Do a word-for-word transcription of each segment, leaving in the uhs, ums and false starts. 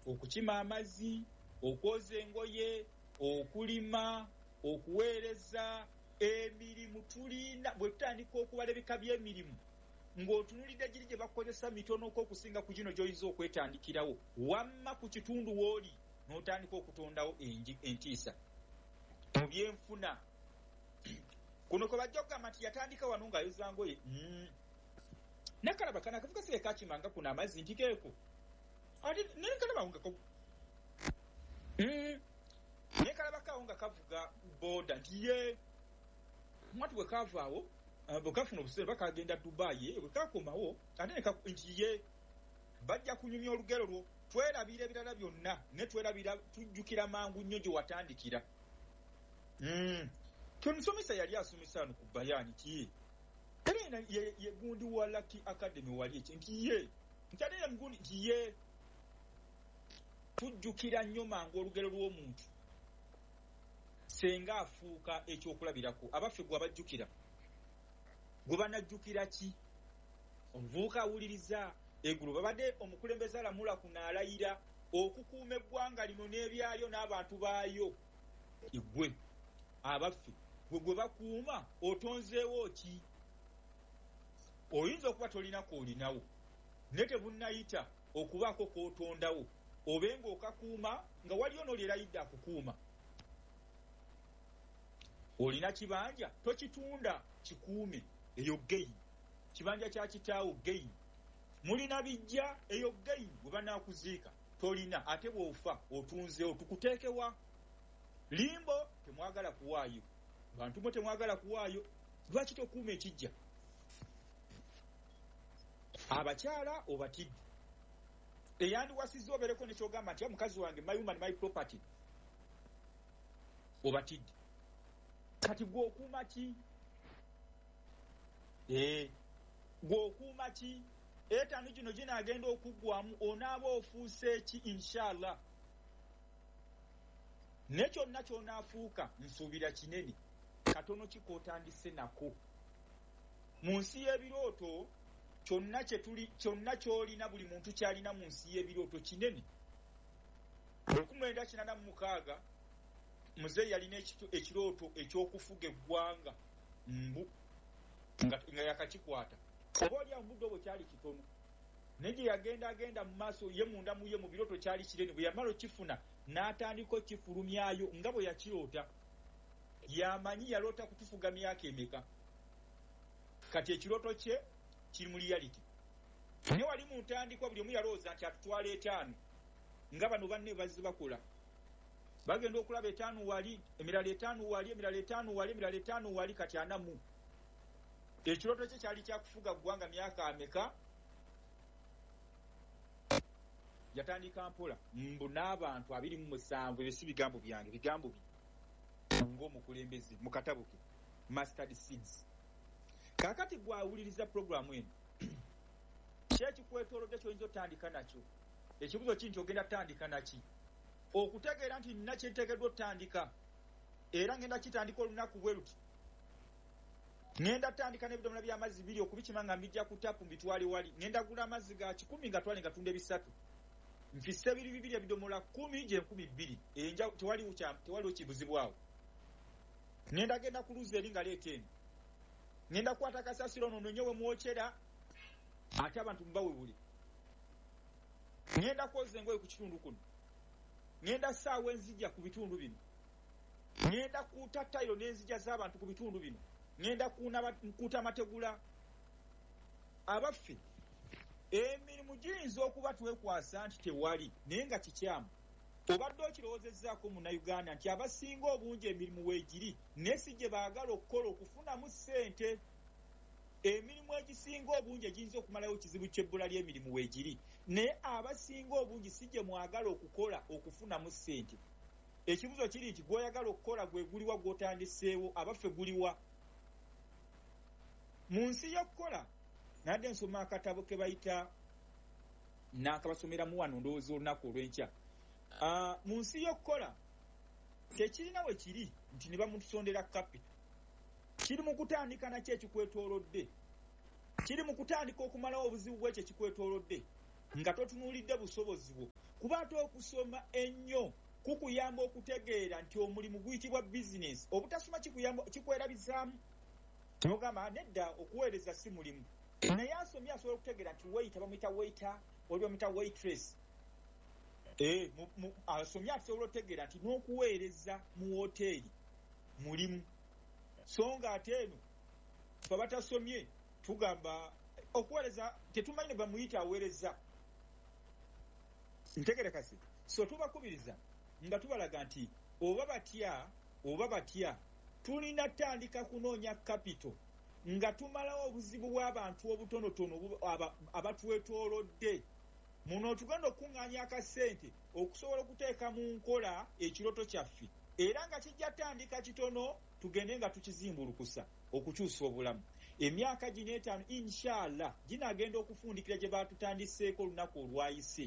okukima amazzi, okwoza engoye, okulima, okuweereza, emirimu tulina bwe tutandika okubala ebika by'emirimu ng'otunulidde giri gye bakozesa mitono okusinga ku gino gy'oyinza okwetandikirawo wamma ku kitundu w'oli n'otandika okutondawo entiisa mu byenfuna. Kuno kwe bajja okugamba nti yatandika wano ng'ayoza ngoye. Mm. Nakalaba kana akavuga sibe kakimanga kuno amazzi nti keeko. Ate nenkalaba nga ko. Mm. Nekalaba kawo nga kavuga boda nti ye mwatu bwe kavaawo bwe kafuna obuseera bakagenda Dubai bwe kakomawo ate nti ye bajja kunyumya olugero lwo twerabira ebirala byonna ne twerabira tujjukira mangu nnyo gye watandikira. Mm. Tumusomesa yali asomesa ano ku bayani ki era ye, ye gundi wa Lucky Academy wali ekyo nti ye nkyali ye gundi nti ye tujjukira nnyo mangu olugero lw'omuntu senga afuuka ekyokulabirako. Abaffe gwe abajjukira gwe banajjukira ki? Omuvubuka awuliriza eggulo babadde omukulembeze alamula kunaalayira okukuuma eggwanga lino n'ebyalyo n'abantu baayo. Igwe abaffe gwe gwe bakuuma otonzeewo ki? Oyinza okuba tolina koolinawo ne tebunnayita okubaako kootondawo obenga okakuuma nga waliyo n'olyerayidde akukuuma. Olina kibanja tokitunda kikuume eyo geyi. Kibanja kya kitaawo geyi. Mulina bijja eyo geyi bwe banaakuziika tolina ate bw'ofa otunzeewo tukuteekewa. Limbo temwagala kuwaayo, bantu mwe temwagala kuwaayo, lwaki tokuuma ekijja? Abakyala obatidde eyandiwasizza obereko nekyogamba nti omukazi wange my woman my property obatidde. Kati gw'okuuma ki? Eh, gw'okuuma ki? Etaano gino ginaagenda okuggwamu onaaba ofuuse ki inshallah? Ne kyonna ky'onaafuuka nsuubira kinene katono kikootandise nako. Mu nsi y'ebirooto kyonna kye tuli kyonna ky'olina buli muntu kyalina mu nsi y'ebirooto kinene. lukumi lwenda kinaana mu mukaaga muzeeyi yalina ekirooto eky'okufuga eggwanga mbu nga, nga yakakikwata. Oba oli omuddo bwe kyali kitono naye gye yagenda agenda mu maaso ye munda mu ye mu birooto kyali kinene. Bwe yamala okifuna n'atandika okifulumyayo nga bwe yakiroota. Yamanyi yaloota kutufuga myaka emeka. Kati ekirooto kye kiri mu reality. Ne wali mu ntandikwa buli omu yalowooza nti atutwala etaano nga bano banne bazze bakola. Bagenda okulaba etaano wali, emirala etaano wali, emirala etaano wali, emirala etaano wali, kati ana mu. Ekirooto kye kyali kyakufuga ggwanga myaka ameka? Yatandika mpola mbu n'abantu abiri mu musanvu. Ebyo si bigambo byange, bigambo bye ng'omukulembeze mu katabo ke Mustard Seeds. Kaakati gwawuliriza programu eno ki ekikwetoolodde ky'oyinza otandika nakyo? Ekibuzo ki nti ogenda tandika naki? Okutegeera nti nina kye ntegeddwa otandika era ngenda kitandika olunaku bwe luti. Ngenda tandika n'ebidomola by'amazzi biri okubikima nga mbijja ku tapu mbitwale wali. Ngenda gula amazzi ga kikumi nga twale nga tunda ebisatu. Nfisse biri bibiri ebidomola kumi gye nkumi bbiri. Enja tewaliwo kya tewaliwo kibuzibwawo. Ngenda genda ku luzi eri nga leeta eno. Ngenda kwata kasasiro ono nonyewe mwokyera ate abantu mbawe buli. Ngenda kwoza engoye ku kitundu kuno. Ngenda saawa enzijja ku bitundu bino. Ngenda kuuta tayiro n'enzijja z'abantu ku bitundu bino. Ngenda kuuta mategula. Abaffe emirimu giyinza okuba twekwasa nti tewali naye nga kikyamu. Obadde okirowoozezzaako Munnayuganda nti abasinga obungi emirimu weegiri naye si gye baagala okukola okufunamu ssente. Emirimu egisinga obungi egiyinza okumalayo kizibu ky'ebbula ly'emirimu weegiri naye abasinga obungi si gye mwagala okukola okufunamu ssente. Ekibuzo kiri nti gw'oyagala okukola gwe guliwa gw'otandiseewo? Abaffe guliwa? Mu nsi y'okukola nadde nsoma akatabo ke bayita n'akabasomeramu wano ndowooza olunaku olw'enkya. Uh, mu nsi y'okukola tekirina we kiri nti ne bamutusondera kapita. Kiri mu kutandika nakyo ekikwetoolodde. Kiri mu kutandika okumalawo obuzibu bw'ekyo ekikwetoolodde. nga totunuulidde busobozi bwo. Kuba ate okusoma ennyo kukuyamba okutegeera nti omulimu guyitibwa bizinesi. Obutasoma kikuyamba kikwerabizaamu. Nogamba nedda okuweereza si mulimu. Naye asomye asobola okutegeera nti waiter bamuyita waiter, oli bamuyita waitress. Eh, asomye asobola okutegeera nti n'okuweereza mu hoteeri mulimu. So nga ate eno fe batasomye tugamba okuweereza tetumanyi ne bamuyita aweereza. Ntegerekasi. So tubakubiriza nga tubalaga nti oba batya oba batya tulina tandika kunoonya capital nga tumalawo obuzibu bw'abantu obutonotono abatwetoolodde. Muno tugenda okuŋŋaanya akasente okusobola okuteeka mu nkola ekiroto kyaffe, era nga kijja tandika kitono tugende nga tukizimbulukusa okukyusa obulamu. Emyaka gino etaano inshallah ginagenda okufundikira gye baatutandiseeko olunaku olwayise.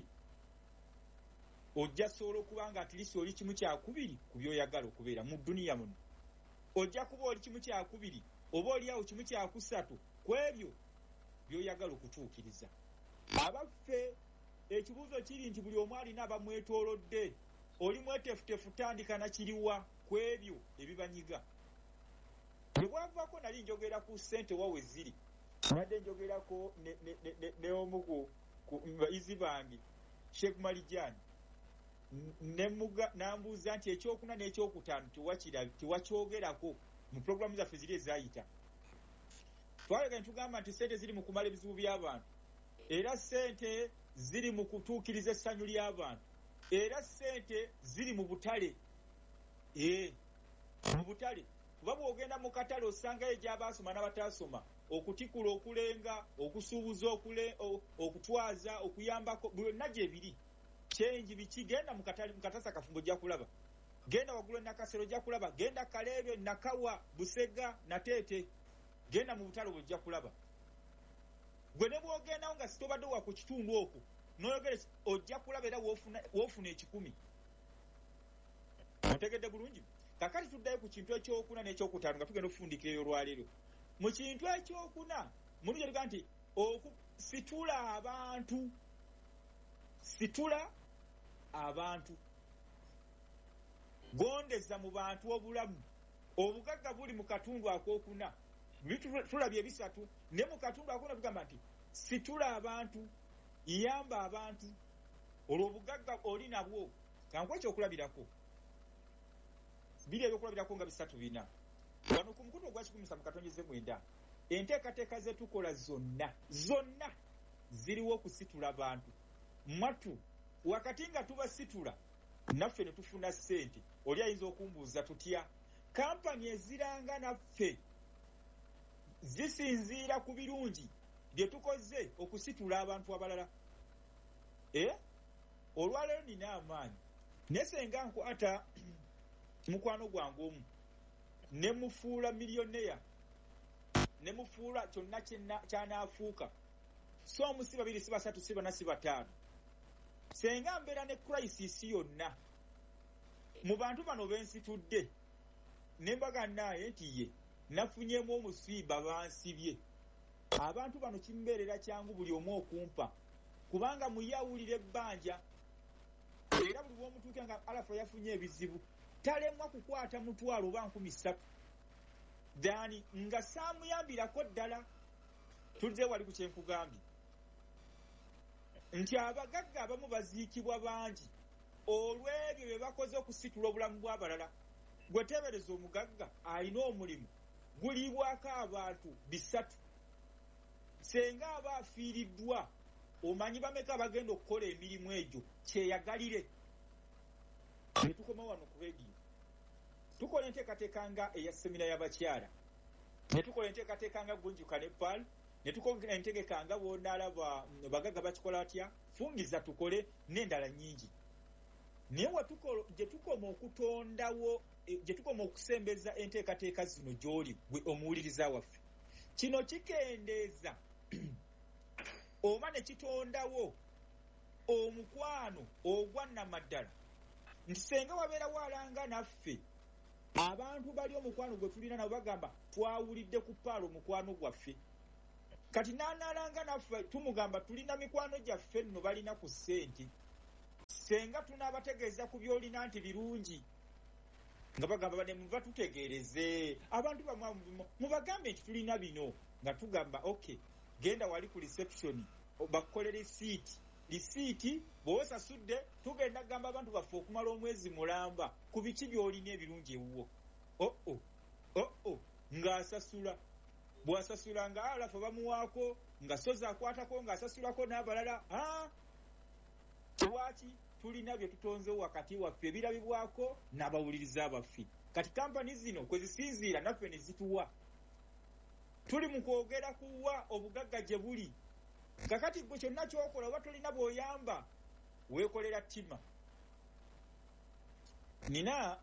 Ojja sobola okuba nga atilisi oli kimu kyakubiri ku byoyagala okubeera mu dduniya muno. Ojja kuba oli kimu kyakubiri oba oliawo kimu kyakusatu ku ebyo byoyagala okutuukiriza. Abaffe ekibuuzo kiri nti buli omu alina abamwetoolodde. Oli mwetefutefu tandika na kiriwa ku ebyo ebibanyiga. Bwe bwavaako nali njogera ku ssente wawe ziri. Nadde njogerako ne omu ku bayizi bange Sheikh Malijani. Nemuga nambuuza nti ekyokuna n'ekyokutaano tiwakyogerako mu programu zaffe ziri ezayita. Twalaga ntugamba nti ssente ziri mu kumala ebizibu by'abantu, era ssente ziri mu kutuukiriza essanyu ly'abantu, era ssente ziri mu butale. Ee, mu butale. Kuba bw'ogenda mu katale osangayo egy'abaasoma n'abataasoma, okutikula, okulenga, okusuubuza, okutwaza, okuyambako, byonna gye biri. Change biki genda mu katale mu katasa kafumbo ojja kulaba. Genda wagulo nakasero ojja kulaba. Genda Kalebe, Nakawa, Busega, Natete. Genda mu butalo ojja kulaba. Gwe ne bw'ogenda nga sitobadde wa ku kitundu okwo n'oyogere ojja kulaba era wofuna wofuna ekikumi. Otegedde bulungi. Kakati tuddayo ku kintu ekyokuna n'ekyokutaano nga tugenda okufundika eyo olwaleero. Mu kintu ekyokuna muli gye nti okusitula abantu situla abantu gondeza mu bantu obulamu. Obugagga buli mu katundu akokuna. Tulabye ebisatu ne mu katundu akokuna tugamba nti situla abantu, yamba abantu. Olwo obugagga oli nabwo kankwe ekyokulabirako. Biri ebyokulabirako nga bisatu bina. Wano ku mukutu ogwa kikumi mu katonyeze mwenda. Enteekateeka ze tukola zonna zonna ziriwo okusitula abantu. Matu wakati nga tubasitula naffe ne tufuna ssente. Oli ayinza okumbuuza tutya? Kampani eziranga naffe zisinziira ku birungi bye tukoze okusitula abantu abalala. Eh? Olwaleero nina amaanyi. Nesenga nkwata mukwano gwange omu ne mufuula milioneya, ne mufuula kyonna kyanaafuuka. So omusiba babiri siba basatu siba na siba bataano. Senga mbeera ne crisis yonna mu bantu bano bensitudde nembaga naye nti ye nafunyemu omusiba bansibye. Abantu bano kimbeerera kyangu buli omu okumpa kubanga muyawulira ebbanja, era buli bw'omutuuka nga alafa yafunye ebizibu talemwa kukwata mutwalo oba nkumi ssatu dani nga saamuyambirako ddala. Tuzze wali ku kyenkugambye nti abagagga abamu baziikibwa bangi olw'ebyo bye bakoze okusitula obulamu bw'abalala. Gwe teebereza omugagga alina omulimu guliibwako abantu bisatu. Senga aba afiiriddwa omanyi bameka abagenda okukola emirimu egyo kyeyagalire. Ne tukoma wano ku rediyo tukola enteekateeka nga eya semina y'abakyala, ne tukola enteekateeka nga gunjuka ne pal, ne tukola entegeka nga bw'onaalaba bagagga bakikola atya fungiza tukole n'endala nnyingi. Naye gye tukoma okutondawo, gye tukoma okusembeza enteekateeka zino gy'oli gwe omuwuliriza waffe, kino kikendeeza oba ne kitondawo omukwano ogwa nnamaddala nti senga wabeera walanga naffe abantu bali omukwano gwe tulina nabo bagamba twawulidde ku paalo omukwano gwaffe. kati nanalanga naffe tumugamba tulina mikwano gyaffe nno balina ku ssente senga tunaabategeeza ku byolina nti birungi nga bagamba bane muva tutegeereze abantu bamwe mubagambe nti tulina bino nga tugamba okay genda wali ku reception bakukolera risiiti risiiti bw'osasudde tugenda kugamba abantu baffe okumala omwezi mulamba ku biki byolina ebirungi ewuwo oh oh oh oh ng'asasula bw'asasula nga alafu bamuwaako nga soza akwatako ng'asasulako n'abalala ah lwaki tulina bye tutonzewo wakati waffe ebirabibwako n'abawuliriza baffe kati kampani zino kwe zisinziira naffe ne zituwa tuli mu kwogera kuwa obugagga gye buli kakati gwe kyonna kyokola oba tolina bw'oyamba weekolera ttima nina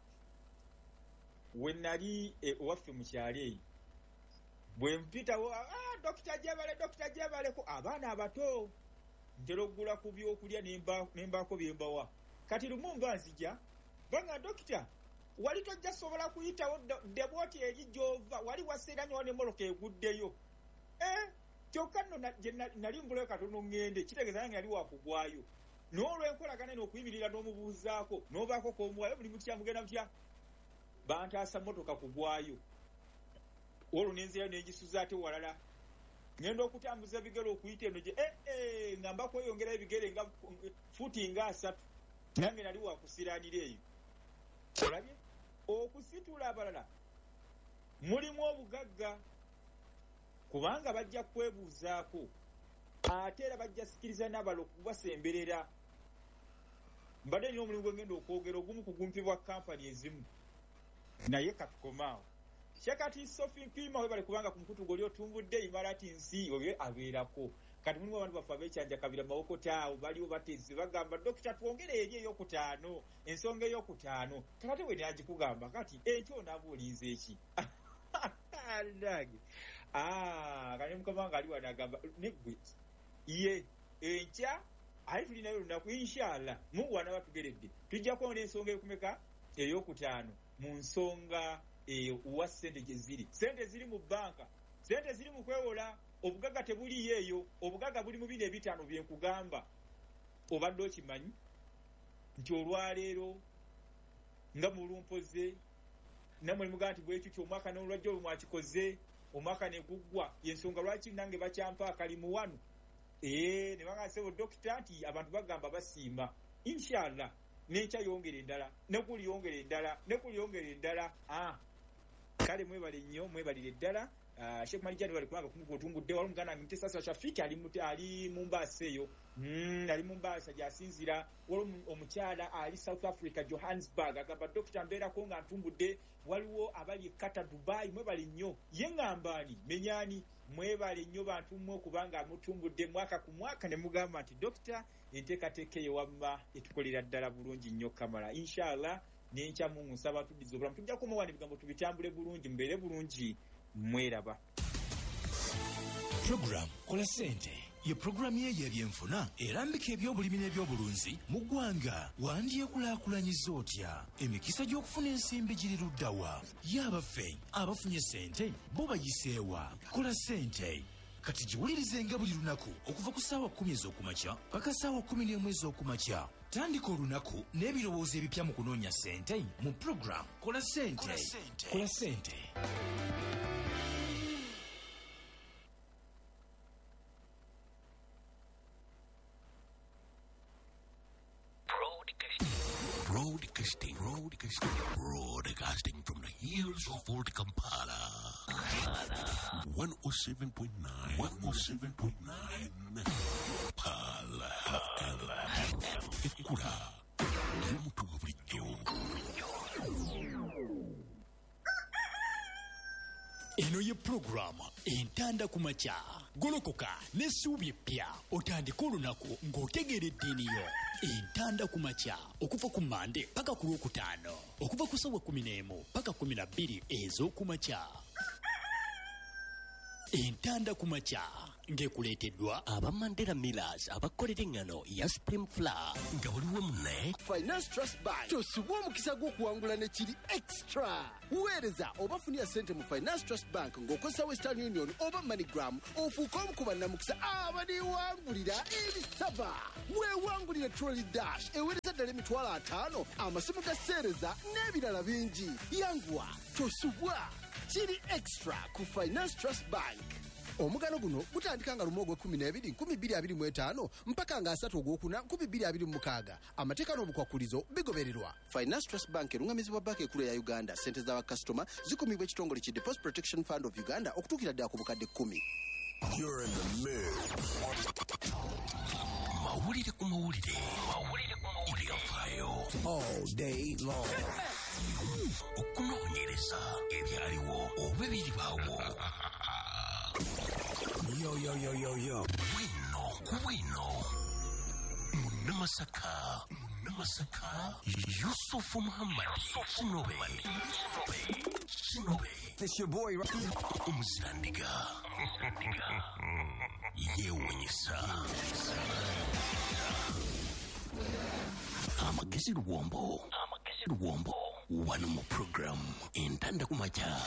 we nali owaffe mu kyalo eyo bwe mpitawo ah dokita Jebale dokita Jebaleko abaana abato ntera okugula ku byokulya nembaako byembawa kati lumu mba nzija banga dokita wali tojja sobola kuyitawo debooti eri gy'ova wali waseeranyawo ne moloka eguddeyo eh kyokka nno nali mbulayo katono ŋŋende kitegeeza nange yali wakugwayo n'olwenkolagana n'okuyimirira n'omubuuzaako n'obaako k'omuwayo buli mutya mugenda mutya bantaasa motoka kugwayo olwo nenzirayo negisuza ate walala ngenda okutambuza ebigere okuyita eno gye ee ngamba kweyongerayo ebigere nga futi nga asatu nange nali wakusiranira eyo olabye okusitula abalala mulimu obugagga kubanga bajja kwebuuzaako ate era bajja sikiriza n'abala okubasemberera mbadde nina omulimu gwengenda okwogera ogumu kugumpibwa kampani ezimu naye katukomaawo kyekati Sophie Mpima webale kubanga ku mukutu goli otumbudde imarati nsi oyo abeerako kati mulimu abantu baffe abeekyanja kabira mawoko taawo baliwo batezi bagamba dokita twongere eri ey'okutaano ensonga ey'okutaano kakati we nagikugamba kati ekyo onaaba olinza eki ndage ah kati mukama nga ali wano agamba negwe ye enkya ali tulinayo lunaku inshallah mungu wanaaba tugeredde tujja kuwona ensonga ekumeka ey'okutaano mu nsonga eyo uwa sente gye ziri sente ziri mu banka sente ziri mu kwewola obugagga tebuliyo eyo obugagga buli mu bino ebitaano bye nkugamba obadde okimanyi nti olwaleero nga mulumpoze namwe mugaa nti bwekyo kyo omwaka n'olwajja olwo mwakikoze omwaka ne guggwa yensonga lwaki nange bakyampa akalimu wano ee ne bagasebo dokita nti abantu bagamba basiima inshallah n'enkya yongera endala nekuli yongera endala nekuli yongera endala ah kale mwebale nnyo mwebalire ddala uh, Sheikh Malijani bali kubanga kumugo tungudde walu mugana nti sasa Shafiki ali muti ali Mombasa eyo mm ali Mombasa jasinzira walu omukyala ali South Africa Johannesburg agamba dokita mbera ko nga ntumbudde waliwo abali kata Dubai mwebale nnyo yengambani menyani mwebale nnyo bantu mmwe kubanga mutumbudde mwaka ku mwaka ne mugamba nti dokita enteekateeka ewamma etukolera ddala bulungi nnyo kamala inshallah n'enkya mu nsaba tuddiza obulamu tujja kumuwani bigambo tubitambule bulungi mbeere bulungi mweraba. Program Kola Sente ye program ye y'ebyenfuna erambika ebyobulimi n'ebyobulunzi mu ggwanga wandyekulaakulanyiza otya emikisa gy'okufuna ensimbi giri luddawa y'abaffe abafunye sente bo bayiseewa Kola Sente kati giwulirize nga buli lunaku okuva ku ssaawa kkumi ez'okumakya paka ssaawa kkumi n'emu ez'okumakya tandika olunaku n'ebirowoozo ebipya mu kunoonya ssente mu program Kola Sente. Kola Sente. Broadcasting, broadcasting, broadcasting from the hills of Old Kampala. one oh seven point nine, one oh seven point nine. Pala, Pala, Ekura, Mutu Bridjo. Eno ye program entanda kumacha golokoka n'essuubi eppya otandika olunaku ng'otegeeredde eniyo entanda kumacha okuva ku Mande paka ku Lwokutaano okuva ku ssaawa kumi n'emu paka kumi na bbiri ez'okumakya. Entanda kumacha ng'ekuleeteddwa aba Mandela Millers abakolera engano ya Spring Flour nga waliwo munne eh? Finance Trust Bank tosubwa omukisa gw'okuwangula ne kiri extra. Weereza oba funira ssente mu Finance Trust Bank ng'okozesa Western Union oba MoneyGram ofuuka omu ku bannamukisa abaniwangulira ebisava. Weewangulire Trolley Dash eweereza ddala emitwalo ataano amasimu ga sseereza n'ebirala bingi. Yanguwa tosubwa kiri extra ku Finance Trust Bank. Omugano guno gutandika nga lumu ogw'ekkumi n'ebiri nkumi bbiri abiri mu etaano mpaka nga asatu ogwokuna nkumi bbiri abiri mu mukaaga. Amateeka n'obukwakulizo bigobererwa. Finance Trust Bank erungamizibwa banka ekkulu ya Uganda. Ssente z'abakasitoma zikumibwa ekitongole ki Deposit Protection Fund of Uganda okutuukira ddala ku bukadde kkumi. You're in the mix. Mawulire ku mawulire. Mawulire ku mawulire afaayo. All day long. Okunoonyereza ebyaliwo oba ebiribaawo. Yo, yo, yo, yo, yo. Bwino, bwino. Munamasaka. Munamasaka. Yusufu Muhammad. Shinobe. Shinobe. It's your boy, right? Umuzirandiga. Yewunyisa. Amagezi Luwombo. Amagezi Luwombo. One more program. Entanda kumacha.